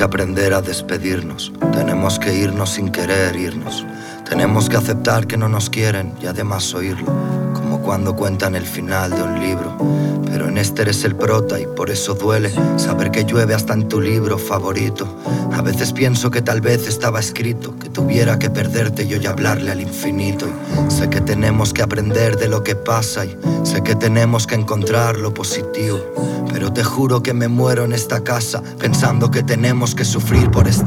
que aprender a despedirnos. Tenemos que irnos sin querer irnos. Tenemos que aceptar que no nos quieren y además oírlo, como cuando cuentan el final de un libro. Pero en este eres el prota y por eso duele saber que llueve hasta en tu libro favorito. A veces pienso que tal vez estaba escrito que tuviera que perderte y hoy hablarle al infinito. Y sé que tenemos que aprender de lo que pasa y sé que tenemos que encontrar lo positivo. Pero te juro que me muero en esta casa pensando que tenemos que sufrir por estar